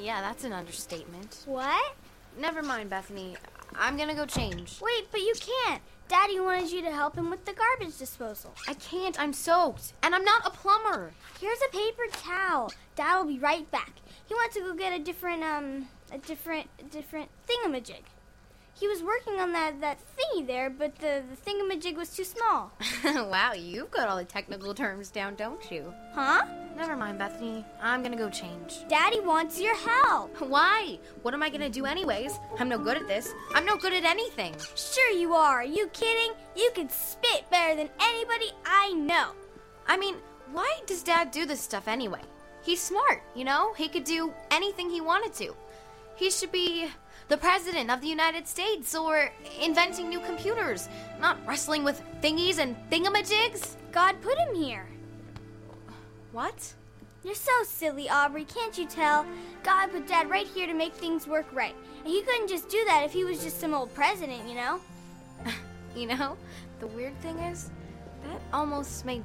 Yeah, that's an understatement. What? Never mind, Bethany. I'm gonna go change. Wait, but you can't. Daddy wanted you to help him with the garbage disposal. I can't. I'm soaked. And I'm not a plumber. Here's a paper towel. Dad will be right back. He went to go get a different thingamajig. He was working on that thingy there, but the thingamajig was too small. Wow, you've got all the technical terms down, don't you? Huh? Never mind, Bethany. I'm gonna go change. Daddy wants your help. Why? What am I gonna do anyways? I'm no good at this. I'm no good at anything. Sure you are. Are you kidding? You can spit better than anybody I know. I mean, why does Dad do this stuff anyway? He's smart, you know? He could do anything he wanted to. He should be the president of the United States or inventing new computers, not wrestling with thingies and thingamajigs. God put him here. What? You're so silly, Aubrey. Can't you tell? God put Dad right here to make things work right. And he couldn't just do that if he was just some old president, you know? You know, the weird thing is, that almost made